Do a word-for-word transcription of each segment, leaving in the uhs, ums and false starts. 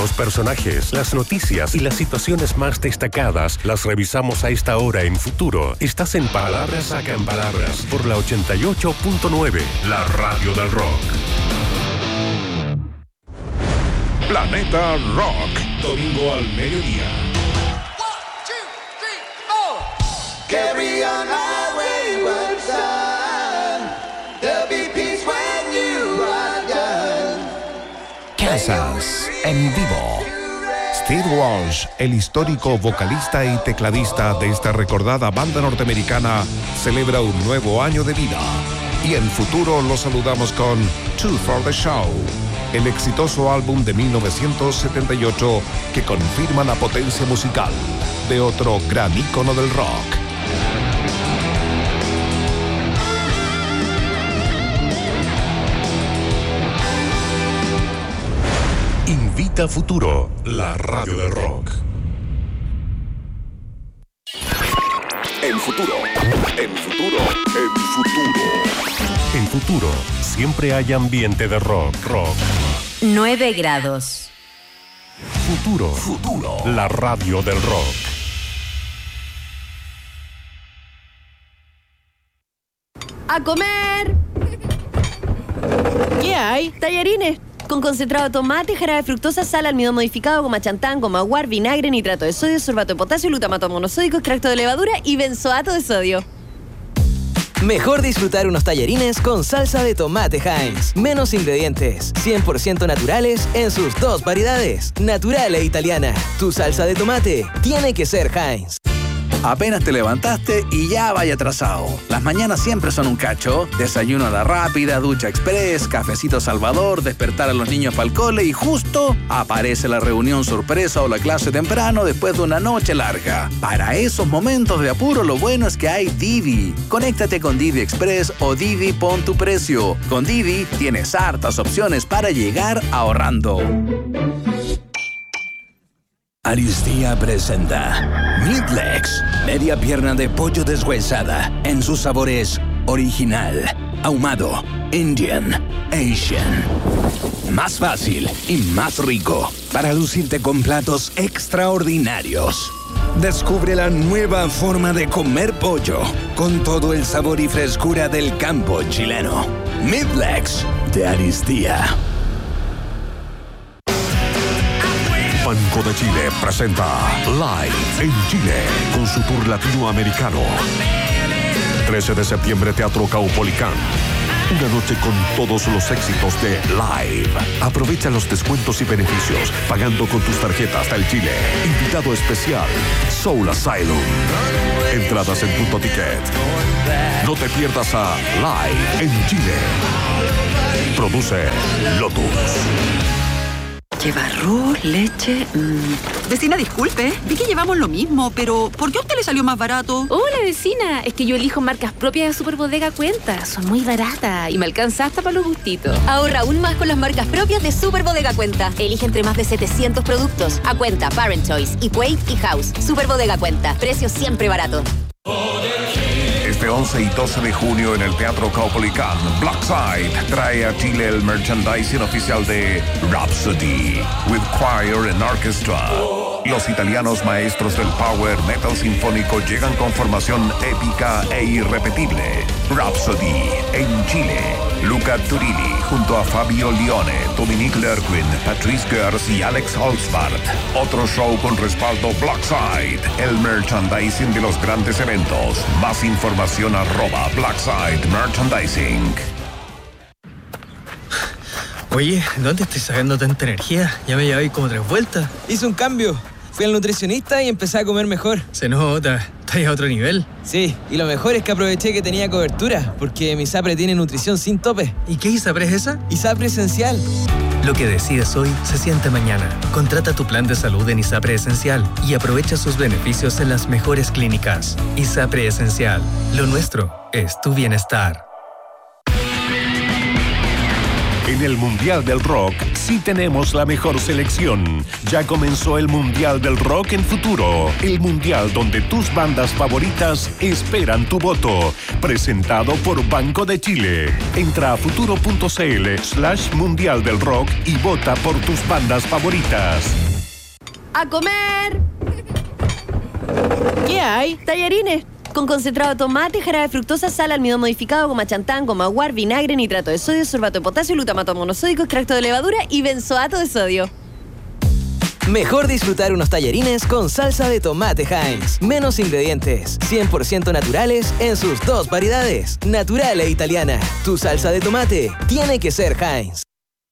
Los personajes, las noticias y las situaciones más destacadas las revisamos a esta hora en Futuro. Estás en Palabras Sacan Palabras por la ochenta y ocho punto nueve, la radio del rock. Planeta Rock, domingo al mediodía. One, two, three, four. Carry on highway son. There'll be peace when you are done. Kansas, en vivo. Steve Walsh, el histórico vocalista y tecladista de esta recordada banda norteamericana, celebra un nuevo año de vida. Y en Futuro lo saludamos con Two for the Show, el exitoso álbum de mil novecientos setenta y ocho que confirma la potencia musical de otro gran ícono del rock. Invita Futuro, la radio del rock. En Futuro, en Futuro, en Futuro. En Futuro, siempre hay ambiente de rock, rock. nueve grados. Futuro, Futuro, la radio del rock. ¡A comer! ¿Qué hay? Tallarines. Con concentrado de tomate, jarabe de fructosa, sal, almidón modificado, goma chantán, goma guar, vinagre, nitrato de sodio, sorbato de potasio, glutamato monosódico, extracto de levadura y benzoato de sodio. Mejor disfrutar unos tallarines con salsa de tomate Heinz. Menos ingredientes, cien por ciento naturales en sus dos variedades, natural e italiana. Tu salsa de tomate tiene que ser Heinz. Apenas te levantaste y ya vaya atrasado. Las mañanas siempre son un cacho. Desayuno a la rápida, ducha express, cafecito Salvador, despertar a los niños para el cole y justo aparece la reunión sorpresa o la clase temprano después de una noche larga. Para esos momentos de apuro, lo bueno es que hay Didi. Conéctate con Didi Express o Didi Pon tu Precio. Con Didi tienes hartas opciones para llegar ahorrando. Aristía presenta Midlegs, media pierna de pollo deshuesada en sus sabores original, ahumado, Indian, Asian. Más fácil y más rico para lucirte con platos extraordinarios. Descubre la nueva forma de comer pollo con todo el sabor y frescura del campo chileno. Midlegs de Aristía. Banco de Chile presenta Live en Chile con su tour latinoamericano. trece de septiembre, Teatro Caupolicán. Una noche con todos los éxitos de Live. Aprovecha los descuentos y beneficios pagando con tus tarjetas del Chile. Invitado especial, Soul Asylum. Entradas en Punto Ticket. No te pierdas a Live en Chile. Produce Lotus. Lleva arroz, leche... Mmm. Vecina, disculpe, vi que llevamos lo mismo, pero ¿por qué a usted le salió más barato? Hola, vecina, es que yo elijo marcas propias de Superbodega Cuenta. Son muy baratas y me alcanza hasta para los gustitos. Ahorra aún más con las marcas propias de Superbodega Cuenta. Elige entre más de setecientos productos. A Cuenta, Parent Choice, Equate y House. Superbodega Cuenta, precios siempre baratos. Este once y doce de junio en el Teatro Caupolicán, Blackside trae a Chile el merchandising oficial de Rhapsody, with choir and orchestra. Los italianos maestros del power metal sinfónico llegan con formación épica e irrepetible. Rhapsody en Chile. Luca Turini junto a Fabio Lione, Dominique Lerquin, Patrice Gers y Alex Holzbart. Otro show con respaldo Blackside, el merchandising de los grandes eventos. Más información arroba Blackside Merchandising. Oye, ¿dónde estoy sacando tanta energía? Ya me llevé como tres vueltas. Hice un cambio. Fui al nutricionista y empecé a comer mejor. Se nota, estás a otro nivel. Sí, y lo mejor es que aproveché que tenía cobertura, porque mi ISAPRE tiene nutrición sin tope. ¿Y qué ISAPRE es esa? ISAPRE Esencial. Lo que decides hoy se siente mañana. Contrata tu plan de salud en ISAPRE Esencial y aprovecha sus beneficios en las mejores clínicas. ISAPRE Esencial. Lo nuestro es tu bienestar. En En el Mundial del Rock sí tenemos la mejor selección. Ya comenzó el Mundial del Rock en Futuro, el mundial donde tus bandas favoritas esperan tu voto. Presentado por Banco de Chile. Entra a futuro.cl slash Mundial del Rock y vota por tus bandas favoritas. ¡A comer! ¿Qué hay? Tallarines. Con concentrado de tomate, jarabe de fructosa, sal, almidón modificado, goma chantán, goma guar, vinagre, nitrato de sodio, sorbato de potasio, glutamato monosódico, extracto de levadura y benzoato de sodio. Mejor disfrutar unos tallarines con salsa de tomate Heinz. Menos ingredientes, cien por ciento naturales en sus dos variedades, natural e italiana. Tu salsa de tomate tiene que ser Heinz.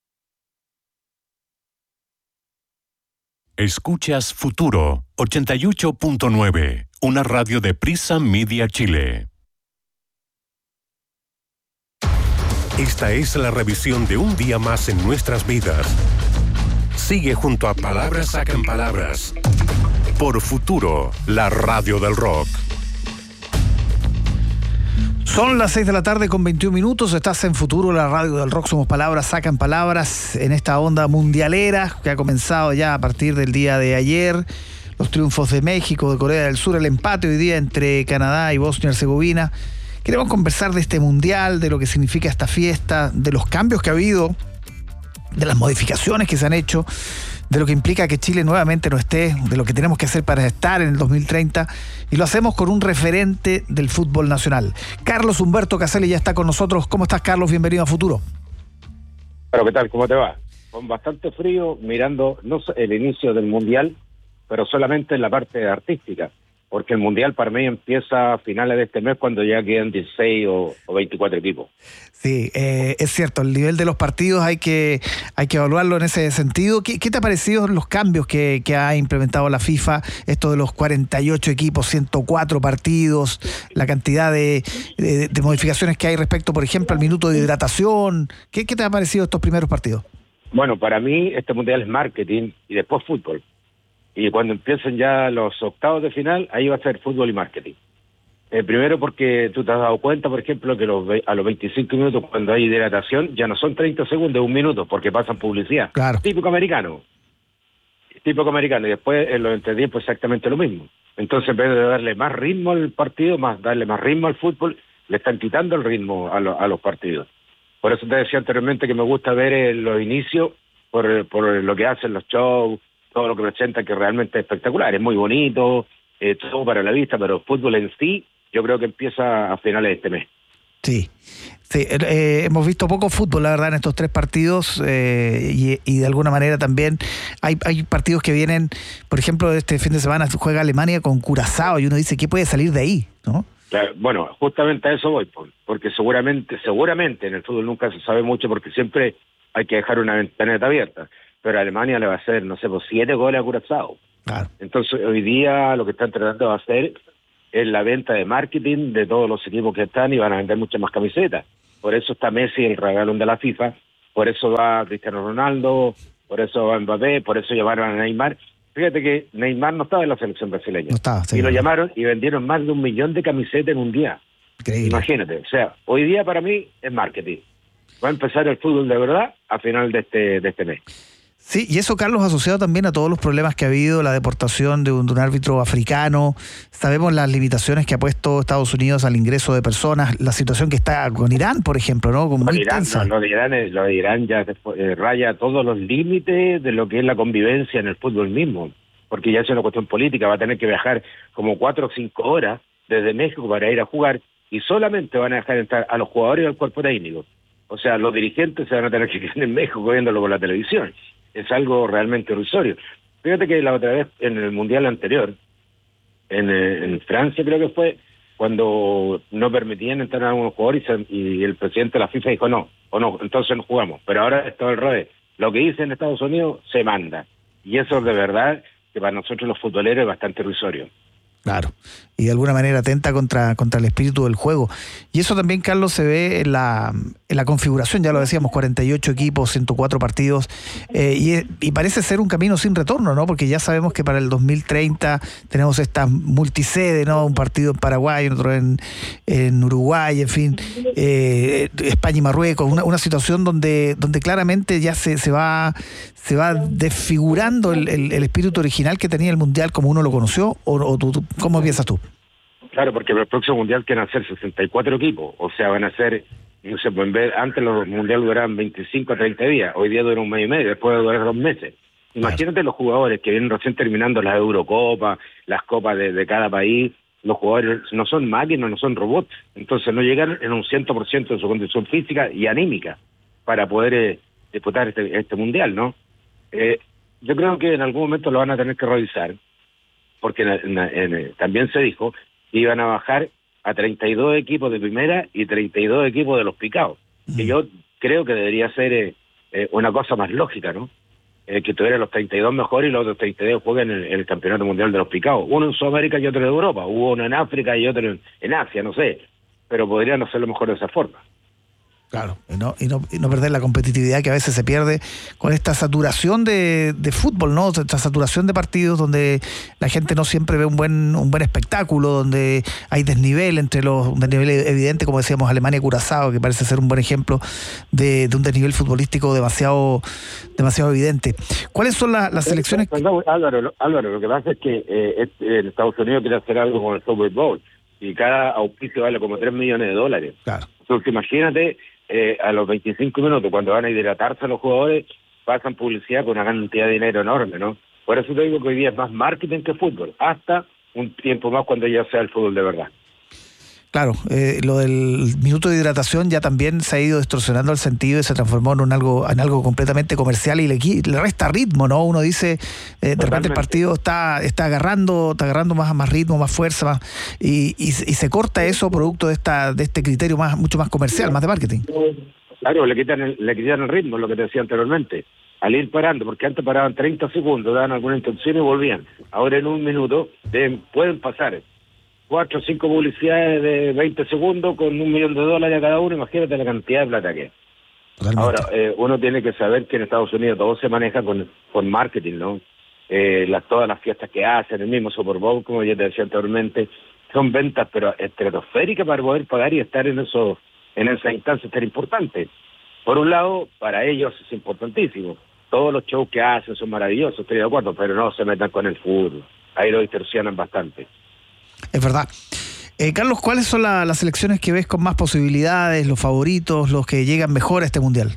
Escuchas Futuro ochenta y ocho punto nueve, una radio de Prisa Media Chile. Esta es la revisión de un día más en nuestras vidas. Sigue junto a Palabras Sacan Palabras por Futuro, la radio del rock. Son las seis de la tarde con veintiún minutos, estás en Futuro, la radio del rock, somos Palabras Sacan Palabras, en esta onda mundialera que ha comenzado ya a partir del día de ayer, los triunfos de México, de Corea del Sur, el empate hoy día entre Canadá y Bosnia y Herzegovina. Queremos conversar de este mundial, de lo que significa esta fiesta, de los cambios que ha habido, de las modificaciones que se han hecho, de lo que implica que Chile nuevamente no esté, de lo que tenemos que hacer para estar en el dos mil treinta, y lo hacemos con un referente del fútbol nacional. Carlos Humberto Caselli ya está con nosotros. ¿Cómo estás, Carlos? Bienvenido a Futuro. Pero ¿qué tal? ¿Cómo te va? Con bastante frío, mirando no el inicio del Mundial, pero solamente en la parte artística, porque el Mundial para mí empieza a finales de este mes cuando ya quedan dieciséis o, o veinticuatro equipos. Sí, eh, es cierto, el nivel de los partidos hay que hay que evaluarlo en ese sentido. ¿Qué, qué te ha parecido los cambios que, que ha implementado la FIFA? Esto de los cuarenta y ocho equipos, ciento cuatro partidos, la cantidad de, de, de modificaciones que hay respecto, por ejemplo, al minuto de hidratación. ¿Qué, qué te ha parecido estos primeros partidos? Bueno, para mí este Mundial es marketing y después fútbol. Y cuando empiecen ya los octavos de final, ahí va a ser fútbol y marketing. Eh, primero porque tú te has dado cuenta, por ejemplo, que los, a los veinticinco minutos cuando hay hidratación ya no son treinta segundos, un minuto, porque pasan publicidad. Claro. Típico americano. Típico americano. Y después en los entretiempos exactamente lo mismo. Entonces en vez de darle más ritmo al partido, más darle más ritmo al fútbol, le están quitando el ritmo a, lo, a los partidos. Por eso te decía anteriormente que me gusta ver eh, los inicios por, por lo que hacen los shows, todo lo que presenta, que realmente es espectacular, es muy bonito, eh, todo para la vista, pero el fútbol en sí, yo creo que empieza a finales de este mes. Sí, sí eh, hemos visto poco fútbol, la verdad, en estos tres partidos, eh, y, y de alguna manera también hay, hay partidos que vienen, por ejemplo, este fin de semana juega Alemania con Curazao, y uno dice, ¿qué puede salir de ahí? ¿No? Claro, bueno, justamente a eso voy, porque seguramente, seguramente en el fútbol nunca se sabe mucho, porque siempre hay que dejar una ventaneta abierta. Pero Alemania le va a hacer, no sé, pues siete goles a Curazao. Claro. Entonces, hoy día lo que están tratando de hacer es la venta de marketing de todos los equipos que están y van a vender muchas más camisetas. Por eso está Messi, el regalón de la FIFA, por eso va Cristiano Ronaldo, por eso va Mbappé, por eso llamaron a Neymar. Fíjate que Neymar no estaba en la selección brasileña. No estaba, sí, y lo no. llamaron y vendieron más de un millón de camisetas en un día. Increíble. Imagínate, o sea, hoy día para mí es marketing. Va a empezar el fútbol de verdad a final de este, de este mes. Sí, y eso, Carlos, asociado también a todos los problemas que ha habido, la deportación de un, de un árbitro africano, sabemos las limitaciones que ha puesto Estados Unidos al ingreso de personas, la situación que está con Irán, por ejemplo, ¿no? Como muy Irán, tensa. no, lo de Irán, es- lo de Irán ya eh, raya todos los límites de lo que es la convivencia en el fútbol mismo, porque ya es una cuestión política, va a tener que viajar como cuatro o cinco horas desde México para ir a jugar, y solamente van a dejar entrar a los jugadores y al cuerpo técnico. O sea, los dirigentes se van a tener que quedar en México viéndolo por la televisión. Es algo realmente irrisorio. Fíjate que la otra vez, en el Mundial anterior, en, eh, en Francia creo que fue, cuando no permitían entrar a algunos jugadores y, se- y el presidente de la FIFA dijo no, o no, entonces no jugamos. Pero ahora es todo al revés. Lo que dice en Estados Unidos se manda. Y eso de verdad que para nosotros los futboleros es bastante irrisorio. Claro, y de alguna manera atenta contra, contra el espíritu del juego. Y eso también, Carlos, se ve en la, en la configuración, ya lo decíamos, cuarenta y ocho equipos, ciento cuatro partidos, eh, y, y parece ser un camino sin retorno, ¿no? Porque ya sabemos que para el dos mil treinta tenemos esta multisede, ¿no? Un partido en Paraguay, otro en, en Uruguay, en fin, eh, España y Marruecos, una, una situación donde, donde claramente ya se, se va... se va desfigurando el, el, el espíritu original que tenía el Mundial como uno lo conoció, o, o tú, tú, ¿cómo piensas tú? Claro, porque para el próximo Mundial quieren hacer sesenta y cuatro equipos, o sea, van a ser, no se pueden ver, antes los Mundiales duraban veinticinco a treinta días, hoy día duran un mes y medio, después de durar dos meses. Imagínate claro. Los jugadores que vienen recién terminando las Eurocopas, las copas de, de cada país, los jugadores no son máquinas, no son robots, entonces no llegan en un cien por ciento de su condición física y anímica para poder eh, disputar este, este Mundial, ¿no? Eh, yo creo que en algún momento lo van a tener que revisar, porque en, en, en, también se dijo que iban a bajar a treinta y dos equipos de primera y treinta y dos equipos de los picados, mm. que yo creo que debería ser eh, eh, una cosa más lógica, ¿no? Eh, que tuviera los treinta y dos mejores y los otros treinta y dos jueguen en el, en el Campeonato Mundial de los Picados, uno en Sudamérica y otro en Europa, hubo uno en África y otro en, en Asia, no sé, pero podrían hacerlo mejor de esa forma. Claro, y no, y, no, y no perder la competitividad que a veces se pierde con esta saturación de, de fútbol, ¿no? Esta saturación de partidos donde la gente no siempre ve un buen un buen espectáculo, donde hay desnivel entre los, un desnivel evidente, como decíamos, Alemania y Curazao, que parece ser un buen ejemplo de, de un desnivel futbolístico demasiado demasiado evidente. ¿Cuáles son la, las selecciones? Perdón, Álvaro, Álvaro, lo que pasa es que eh, en Estados Unidos quiere hacer algo con el Super Bowl y cada auspicio vale como tres millones de dólares. Claro. Entonces imagínate, Eh, a los veinticinco minutos, cuando van a hidratarse los jugadores, pasan publicidad con una cantidad de dinero enorme, ¿no? Por eso te digo que hoy día es más marketing que fútbol, hasta un tiempo más cuando ya sea el fútbol de verdad. Claro, eh, lo del minuto de hidratación ya también se ha ido distorsionando el sentido y se transformó en un algo en algo completamente comercial y le, le resta ritmo, ¿no? Uno dice, eh, de repente el partido está está agarrando está agarrando más más ritmo, más fuerza, más, y, y, y se corta eso producto de esta de este criterio más mucho más comercial, más de marketing. Claro, le quitan el, le quitan el ritmo, lo que te decía anteriormente, al ir parando, porque antes paraban treinta segundos, daban alguna intención y volvían. Ahora en un minuto deben, pueden pasar cuatro o cinco publicidades de veinte segundos con un millón de dólares a cada uno, imagínate la cantidad de plata que es. Totalmente. Ahora, eh, uno tiene que saber que en Estados Unidos todo se maneja con, con marketing, ¿no? Eh, las, todas las fiestas que hacen, el mismo Super Bowl, como ya te decía anteriormente, son ventas pero estratosféricas para poder pagar y estar en eso, en esa instancia tan importante. Por un lado, para ellos es importantísimo. Todos los shows que hacen son maravillosos, estoy de acuerdo, pero no se metan con el fútbol. Ahí lo distorsionan bastante. Es verdad. Eh, Carlos, ¿cuáles son la, las selecciones que ves con más posibilidades, los favoritos, los que llegan mejor a este Mundial?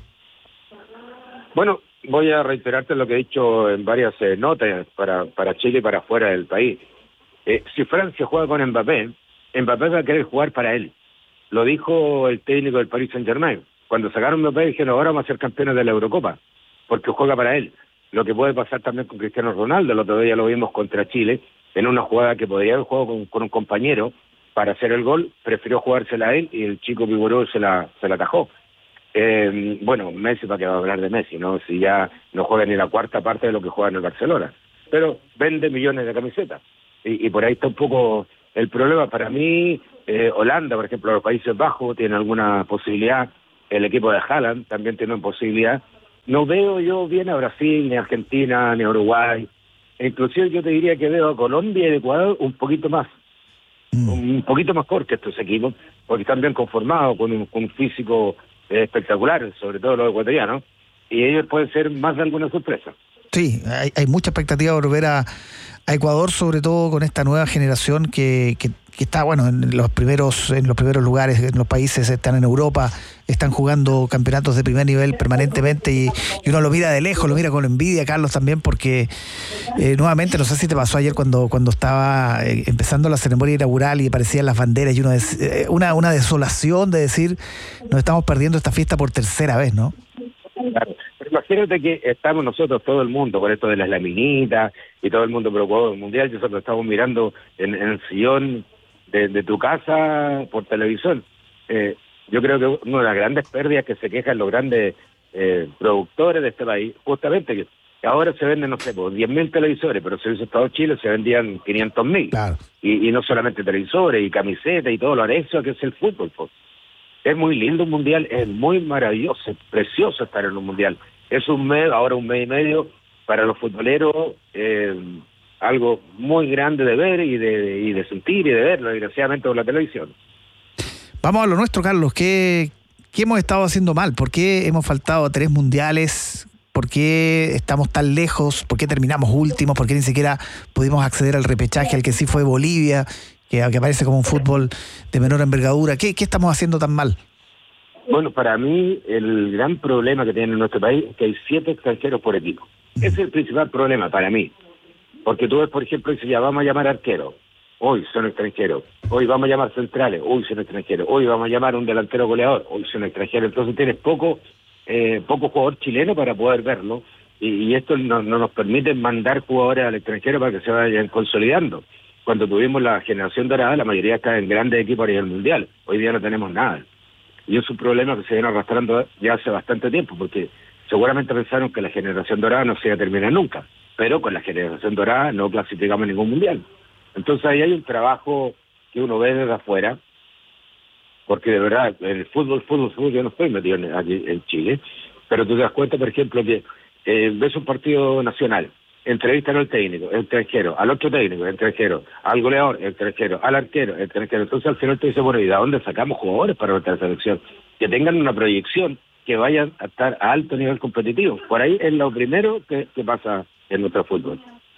Bueno, voy a reiterarte lo que he dicho en varias eh, notas para, para Chile y para fuera del país. Eh, si Francia juega con Mbappé, Mbappé va a querer jugar para él. Lo dijo el técnico del Paris Saint-Germain. Cuando sacaron a Mbappé dijeron, ahora vamos a ser campeones de la Eurocopa, porque juega para él. Lo que puede pasar también con Cristiano Ronaldo, el otro día lo vimos contra Chile, en una jugada que podría haber jugado con, con un compañero para hacer el gol, prefirió jugársela a él y el chico Piguró se la, se la atajó. Eh, bueno, Messi, para que va a hablar de Messi, ¿no? Si ya no juega ni la cuarta parte de lo que juega en el Barcelona. Pero vende millones de camisetas. Y, y por ahí está un poco el problema. Para mí, eh, Holanda, por ejemplo, los Países Bajos tienen alguna posibilidad. El equipo de Haaland también tiene una posibilidad. No veo yo bien a Brasil, ni a Argentina, ni a Uruguay. Inclusive yo te diría que veo a Colombia y Ecuador un poquito más, mm. un poquito mejor que estos equipos, porque están bien conformados, con un, con un físico eh, espectacular, sobre todo los ecuatorianos, y ellos pueden ser más de alguna sorpresa. Sí, hay, hay mucha expectativa por ver a, a Ecuador, sobre todo con esta nueva generación que, que, que está, bueno, en los primeros en los primeros lugares, en los países, están en Europa, están jugando campeonatos de primer nivel permanentemente y, y uno lo mira de lejos, lo mira con envidia, Carlos, también, porque eh, nuevamente, no sé si te pasó ayer cuando cuando estaba eh, empezando la ceremonia inaugural y aparecían las banderas y uno des, eh, una, una desolación de decir, nos estamos perdiendo esta fiesta por tercera vez, ¿no? Claro. Pero imagínate que estamos nosotros, todo el mundo, con esto de las laminitas y todo el mundo preocupado del Mundial, y nosotros estamos mirando en, en el sillón de, de tu casa por televisión. Eh, yo creo que una de las grandes pérdidas que se quejan los grandes eh, productores de este país, justamente que Ahora se venden, no sé, pues, diez mil televisores, pero si hubiese estado Chile se vendían quinientos mil. Claro. Y, y no solamente televisores y camisetas y todo lo anexo que es el fútbol. Pues. Es muy lindo un mundial, es muy maravilloso, es precioso estar en un mundial. Es un mes, ahora un mes y medio, para los futboleros, eh, algo muy grande de ver y de, y de sentir y de verlo, desgraciadamente, por la televisión. Vamos a lo nuestro, Carlos. ¿Qué, qué hemos estado haciendo mal? ¿Por qué hemos faltado a tres mundiales? ¿Por qué estamos tan lejos? ¿Por qué terminamos últimos? ¿Por qué ni siquiera pudimos acceder al repechaje, al que sí fue Bolivia, que, que aparece como un fútbol de menor envergadura? ¿Qué, qué estamos haciendo tan mal? Bueno, para mí el gran problema que tiene nuestro país es que hay siete extranjeros por equipo. Ese es el principal problema para mí. Porque tú ves, por ejemplo, dice ya vamos a llamar arqueros. Hoy son extranjeros. Hoy vamos a llamar centrales. Hoy son extranjeros. Hoy vamos a llamar un delantero goleador. Hoy son extranjeros. Entonces tienes poco... Eh, poco jugador chileno para poder verlo y, y esto no, no nos permite mandar jugadores al extranjero para que se vayan consolidando. Cuando tuvimos la generación dorada, la mayoría está en grandes equipos a nivel mundial. Hoy día no tenemos nada. Y es un problema que se viene arrastrando ya hace bastante tiempo, porque seguramente pensaron que la generación dorada no se iba a terminar nunca, pero con la generación dorada no clasificamos ningún mundial. Entonces ahí hay un trabajo que uno ve desde afuera, porque de verdad, en el fútbol, fútbol, fútbol, yo no estoy metido en, aquí en Chile, pero tú te das cuenta, por ejemplo, que eh, ves un partido nacional, entrevistan al técnico, el extranjero, al otro técnico, el extranjero, al goleador, el extranjero, al arquero, el extranjero. Entonces al final te dice, bueno, ¿y de dónde sacamos jugadores para nuestra selección? Que tengan una proyección, que vayan a estar a alto nivel competitivo. Por ahí es lo primero que, que pasa en nuestro fútbol.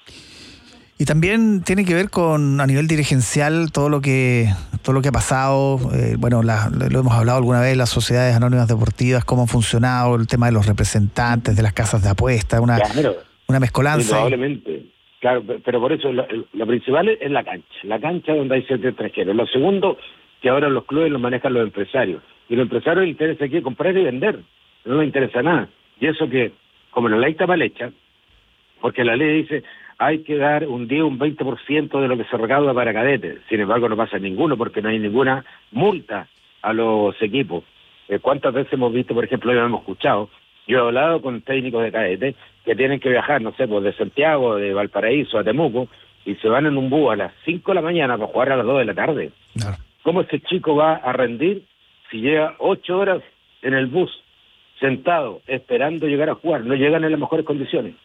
Y también tiene que ver con, a nivel dirigencial, todo lo que todo lo que ha pasado, eh, bueno, la, lo hemos hablado alguna vez, las sociedades anónimas deportivas, cómo ha funcionado, el tema de los representantes, de las casas de apuestas, una, claro, una mezcolanza. Probablemente, claro, pero por eso lo, lo principal es la cancha, la cancha donde hay siete extranjeros. Lo segundo, que ahora los clubes los manejan los empresarios, y los empresarios les interesa aquí comprar y vender, no les interesa nada. Y eso que, como la ley está mal hecha, porque la ley dice... hay que dar un diez, un veinte por ciento de lo que se recauda para cadetes. Sin embargo, no pasa ninguno porque no hay ninguna multa a los equipos. Eh, ¿Cuántas veces hemos visto, por ejemplo, ya hemos escuchado, yo he hablado con técnicos de cadetes que tienen que viajar, no sé, pues de Santiago, de Valparaíso a Temuco, y se van en un bus a las cinco de la mañana para jugar a las dos de la tarde? Claro. ¿Cómo ese chico va a rendir si llega ocho horas en el bus, sentado, esperando llegar a jugar? No llegan en las mejores condiciones.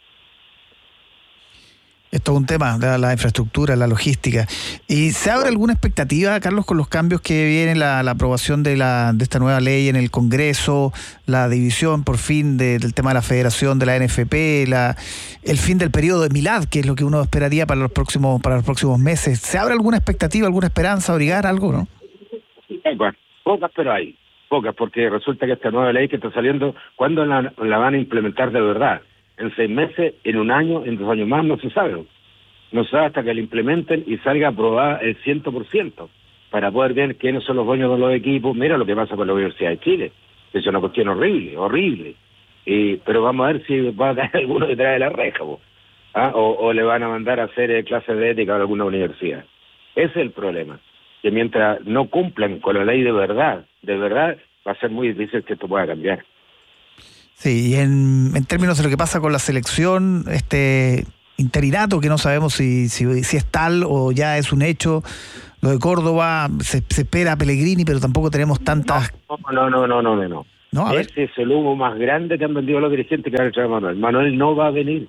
Esto es un tema, la, la infraestructura, la logística. ¿Y se abre alguna expectativa, Carlos, con los cambios que vienen, la, la aprobación de, la, de esta nueva ley en el Congreso, la división por fin de, del tema de la federación, de la N F P, la, el fin del periodo de Milad, que es lo que uno esperaría para los próximos para los próximos meses? ¿Se abre alguna expectativa, alguna esperanza, Origar, algo, no? Bueno, pocas, pero hay. Pocas, porque resulta que esta nueva ley que está saliendo, ¿cuándo la, la van a implementar de verdad? En seis meses, en un año, en dos años más, no se sabe. No se sabe hasta que la implementen y salga aprobada el cien por ciento para poder ver quiénes son los dueños de los equipos. Mira lo que pasa con la Universidad de Chile. Es una cuestión horrible, horrible. Y, pero vamos a ver si va a caer alguno detrás de la reja, ¿ah? o, o le van a mandar a hacer eh, clases de ética a alguna universidad. Ese es el problema. Que mientras no cumplan con la ley de verdad, de verdad, va a ser muy difícil que esto pueda cambiar. Sí, y en, en términos de lo que pasa con la selección, este interinato que no sabemos si, si, si es tal o ya es un hecho, lo de Córdoba, se, se espera a Pellegrini, pero tampoco tenemos tantas... No, no, no, no, no, no. no a Ese ver. es el humo más grande que han vendido los dirigentes que ha hecho Manuel. Manuel no va a venir.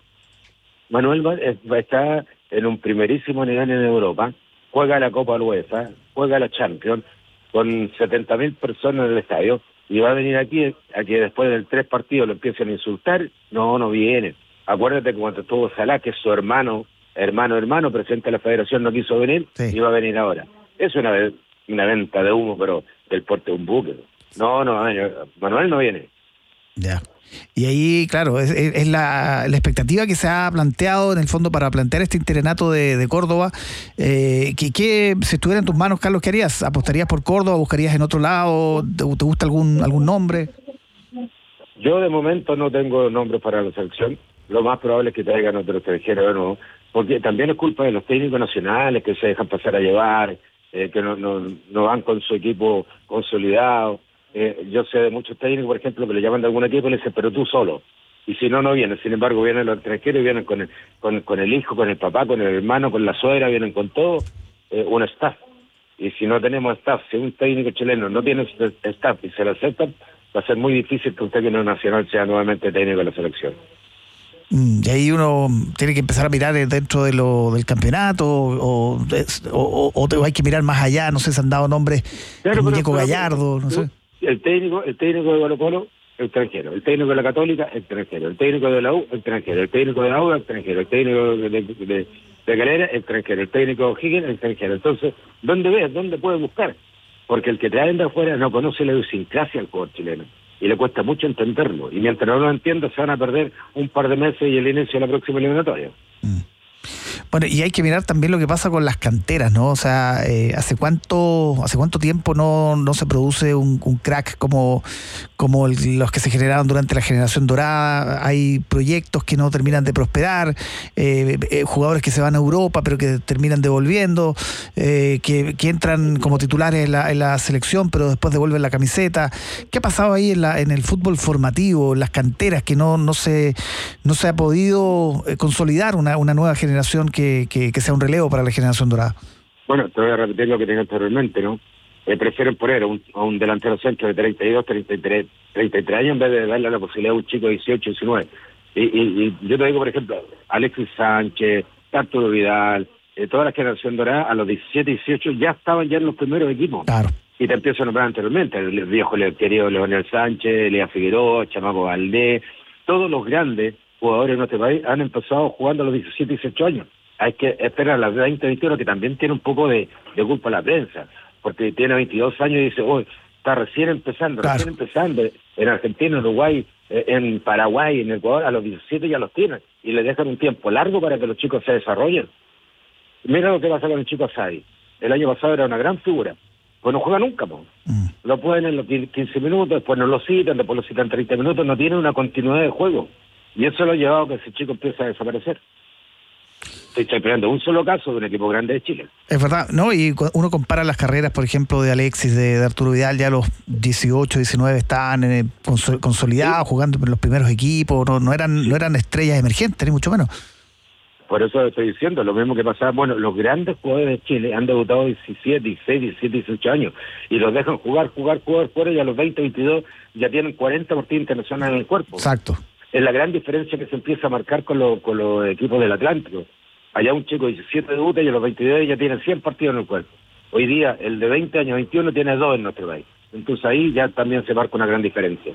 Manuel va, va a estar en un primerísimo nivel en Europa, juega la Copa UEFA, juega la Champions, con setenta mil personas en el estadio, y va a venir aquí a que después del tres partidos lo empiecen a insultar. No, no viene. Acuérdate que cuando estuvo Salah, que es su hermano, hermano, hermano, presidente de la federación, no quiso venir, sí. Y va a venir ahora. Es una, una venta de humo, pero del porte de un buque. No, no, Manuel no viene. Ya. Y ahí, claro, es, es la, la expectativa que se ha planteado en el fondo para plantear este interinato de, de Córdoba. Eh, que, que si estuviera en tus manos, Carlos, ¿qué harías? ¿Apostarías por Córdoba? ¿Buscarías en otro lado? ¿Te, te gusta algún algún nombre? Yo de momento no tengo nombre para la selección. Lo más probable es que traigan otro extranjero de nuevo, porque también es culpa de los técnicos nacionales que se dejan pasar a llevar, eh, que no, no, no van con su equipo consolidado. Eh, yo sé de muchos técnicos, por ejemplo, que le llaman de algún equipo y le dicen, pero tú solo. Y si no, no vienen. Sin embargo, vienen los extranjeros, vienen con el, con, con el hijo, con el papá, con el hermano, con la suegra, vienen con todo, eh, un staff. Y si no tenemos staff, si un técnico chileno no tiene staff y se lo aceptan, va a ser muy difícil que un técnico nacional sea nuevamente técnico de la selección. Y ahí uno tiene que empezar a mirar dentro de lo del campeonato o, o, o, o hay que mirar más allá. No sé si han dado nombres, claro, Muñeco pero, Gallardo, pero, no sé. El técnico, el técnico de Colo Colo, extranjero. El técnico de la Católica, extranjero. El técnico de la U, extranjero. El técnico de la U, extranjero. El técnico de, de, de, de Galera, extranjero. El técnico Higgins, extranjero. Entonces, ¿dónde ves? ¿Dónde puedes buscar? Porque el que traen de afuera no conoce la idiosincrasia al jugador chileno. Y le cuesta mucho entenderlo. Y mientras no lo entienda, se van a perder un par de meses y el inicio de la próxima eliminatoria. Mm. Bueno, y hay que mirar también lo que pasa con las canteras, ¿no? O sea, eh, ¿hace cuánto hace cuánto tiempo no, no se produce un, un crack como, como el, los que se generaron durante la generación dorada? Hay proyectos que no terminan de prosperar, eh, eh, jugadores que se van a Europa pero que terminan devolviendo, eh, que, que entran como titulares en la, en la selección pero después devuelven la camiseta. ¿Qué ha pasado ahí en, la, en el fútbol formativo, en las canteras, que no, no, se, no se ha podido consolidar una, una nueva generación que, que, que sea un relevo para la generación dorada? Bueno, te voy a repetir lo que tenía anteriormente, ¿no? Eh, prefieren poner a un, a un delantero centro de treinta y dos, treinta y tres, treinta y tres años en vez de darle la posibilidad a un chico de dieciocho, diecinueve. Y, y, y yo te digo, por ejemplo, Alexis Sánchez, Arturo Vidal, eh, toda la generación dorada, a los diecisiete, dieciocho ya estaban ya en los primeros equipos. Claro. Y te empiezo a nombrar anteriormente, el viejo querido Leonel Sánchez, Elías Figueroa, Chamaco Valdés, todos los grandes jugadores de nuestro país han empezado jugando a los diecisiete, dieciocho años. Hay que esperar a las veinte, veintiuno, que también tiene un poco de, de culpa la prensa, porque tiene veintidós años y dice, oh, está recién empezando, claro. recién empezando. En Argentina, en Uruguay, en Paraguay, en Ecuador, a los diecisiete ya los tienen, y le dejan un tiempo largo para que los chicos se desarrollen. Mira lo que pasa con el chico Asadi. El año pasado era una gran figura, pues no juega nunca, po. Mm. Lo pueden en los quince minutos, después no lo citan, después lo citan treinta minutos, no tiene una continuidad de juego. Y eso lo ha llevado a que ese chico empiece a desaparecer. Estoy esperando un solo caso de un equipo grande de Chile. Es verdad, ¿no? Y uno compara las carreras, por ejemplo, de Alexis, de, de Arturo Vidal, ya a los dieciocho, diecinueve estaban eh, consolidados, ¿sí? Jugando en los primeros equipos, no, no eran no eran estrellas emergentes, ni mucho menos. Por eso estoy diciendo, lo mismo que pasaba, bueno, los grandes jugadores de Chile han debutado diecisiete, dieciséis, diecisiete, dieciocho años, y los dejan jugar, jugar, jugar, jugar, y a los veinte, veintidós ya tienen cuarenta partidos internacionales en el cuerpo. Exacto. Es la gran diferencia que se empieza a marcar con, lo, con los equipos del Atlántico. Allá un chico de diecisiete debuta y a los veintidós ya tiene cien partidos en el cuerpo. Hoy día, el de veinte años, veintiuno, tiene dos en nuestro país. Entonces ahí ya también se marca una gran diferencia.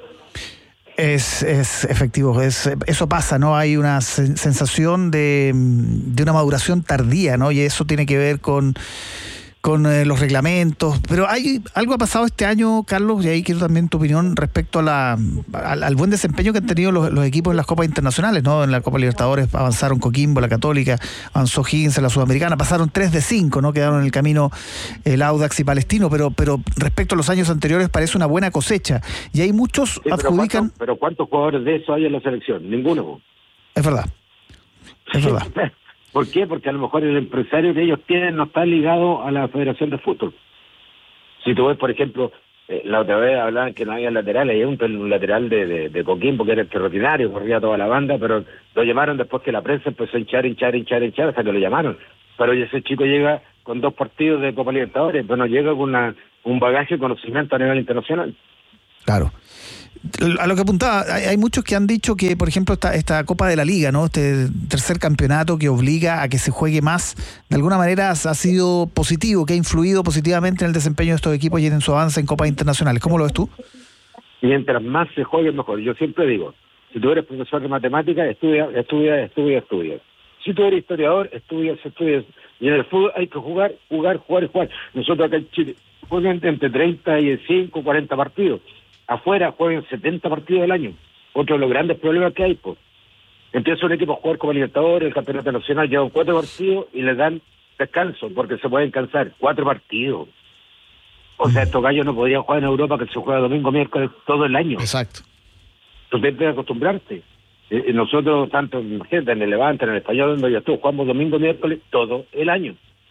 Es, es efectivo, es, eso pasa, ¿no? Hay una sensación de, de una maduración tardía, ¿no? Y eso tiene que ver con... con eh, los reglamentos, pero hay algo ha pasado este año, Carlos, y ahí quiero también tu opinión respecto a la al, al buen desempeño que han tenido los, los equipos en las Copas Internacionales, ¿no? En la Copa Libertadores avanzaron Coquimbo, la Católica, avanzó Higgins en la Sudamericana, pasaron tres de cinco, ¿no? Quedaron en el camino el Audax y Palestino, pero pero respecto a los años anteriores parece una buena cosecha, y hay muchos sí, pero adjudican... ¿cuántos, pero ¿cuántos jugadores de eso hay en la selección? Ninguno. Es verdad, es verdad. ¿Por qué? Porque a lo mejor el empresario que ellos tienen no está ligado a la Federación de Fútbol. Si tú ves, por ejemplo, eh, la otra vez hablaban que no había laterales, hay un, un lateral de, de, de Coquimbo que era el que rutinario, corría toda la banda, pero lo llamaron después que la prensa empezó a hinchar, hinchar, hinchar, hinchar, hasta que lo llamaron. Pero ese chico llega con dos partidos de Copa Libertadores, pero no llega con una, un bagaje de conocimiento a nivel internacional. Claro. A lo que apuntaba, hay, hay muchos que han dicho que, por ejemplo, esta, esta Copa de la Liga, ¿no? Este tercer campeonato que obliga a que se juegue más, de alguna manera ha sido positivo, que ha influido positivamente en el desempeño de estos equipos y en su avance en Copas Internacionales. ¿Cómo lo ves tú? Mientras más se juegue, mejor. Yo siempre digo, si tú eres profesor de matemáticas, estudia, estudia, estudia, estudia. Si tú eres historiador, estudias, estudias. Y en el fútbol hay que jugar, jugar, jugar y jugar. Nosotros acá en Chile juegan entre treinta y cinco, cuarenta partidos. Afuera juegan setenta partidos al año. Otro de los grandes problemas que hay, pues. Empieza un equipo a jugar como Libertadores, el Campeonato Nacional, llevan cuatro partidos y les dan descanso, porque se pueden cansar. Cuatro partidos. O sea, estos gallos no podrían jugar en Europa, que se juega domingo, miércoles, todo el año. Exacto. Tú tienes que acostumbrarte. Eh, nosotros, tanto, imagínate, en el Levante, en el Español, donde ya tú jugamos domingo, miércoles, todo el año.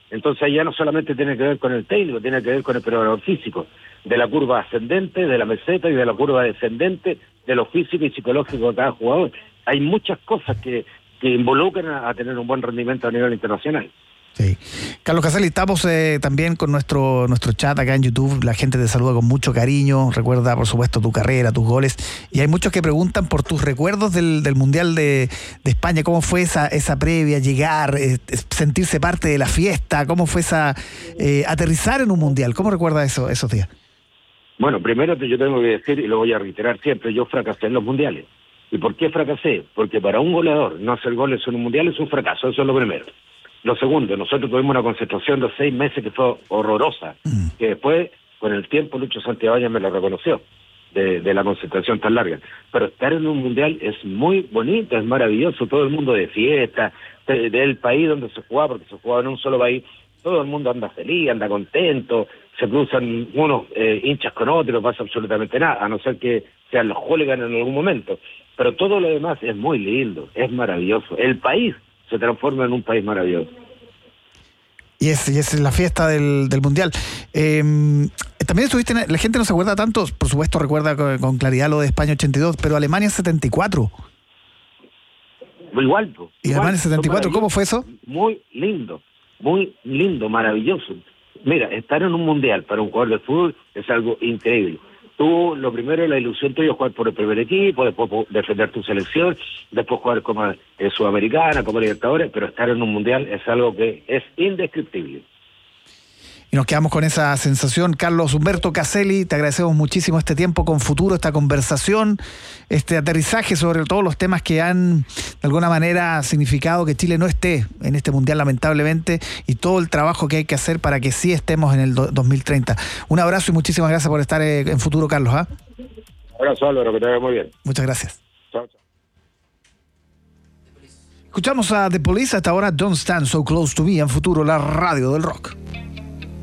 Entonces ahí ya no solamente tiene que ver con el técnico, tiene que ver con el preparador físico, de la curva ascendente, de la meseta y de la curva descendente, de lo físico y psicológico de cada jugador. Hay muchas cosas que, que involucran a, a tener un buen rendimiento a nivel internacional. Sí. Carlos Caselli, estamos eh, también con nuestro nuestro chat acá en YouTube. La gente te saluda con mucho cariño. Recuerda, por supuesto, tu carrera, tus goles. Y hay muchos que preguntan por tus recuerdos del, del Mundial de, de España. ¿Cómo fue esa esa previa, llegar, eh, sentirse parte de la fiesta? ¿Cómo fue esa eh, aterrizar en un Mundial? ¿Cómo recuerdas eso, esos días? Bueno, primero yo tengo que decir, y lo voy a reiterar siempre, yo fracasé en los mundiales. ¿Y por qué fracasé? Porque para un goleador no hacer goles en un mundial es un fracaso, eso es lo primero. Lo segundo, nosotros tuvimos una concentración de seis meses que fue horrorosa, mm. que después, con el tiempo, Lucho Santibáñez me lo reconoció, de, de la concentración tan larga. Pero estar en un mundial es muy bonito, es maravilloso, todo el mundo de fiesta, de, del país donde se jugaba, porque se jugaba en un solo país, todo el mundo anda feliz, anda contento, se cruzan unos eh, hinchas con otros, no pasa absolutamente nada, a no ser que sean los hooligans en algún momento. Pero todo lo demás es muy lindo, es maravilloso. El país se transforma en un país maravilloso. Y es, y es la fiesta del, del Mundial. Eh, también estuviste, en, la gente no se acuerda tanto, por supuesto recuerda con, con claridad lo de España ochenta y dos, pero Alemania setenta y cuatro. Igual. Pues, ¿Y igual, Alemania setenta y cuatro, cómo fue eso? Muy lindo, muy lindo, maravilloso. Mira, estar en un Mundial para un jugador de fútbol es algo increíble. Tú, lo primero, la ilusión tuya es jugar por el primer equipo, después defender tu selección, después jugar como eh, Sudamericana, como Libertadores, pero estar en un Mundial es algo que es indescriptible. Y nos quedamos con esa sensación. Carlos Humberto Caselli, te agradecemos muchísimo este tiempo con Futuro, esta conversación, este aterrizaje sobre todos los temas que han, de alguna manera, significado que Chile no esté en este Mundial, lamentablemente, y todo el trabajo que hay que hacer para que sí estemos en el dos mil treinta. Un abrazo y muchísimas gracias por estar en Futuro, Carlos. ¿Ah? Un abrazo, Álvaro, que te vaya muy bien. Muchas gracias. Chao, chao. Escuchamos a The Police hasta ahora, Don't Stand So Close to Me, en Futuro, la radio del rock.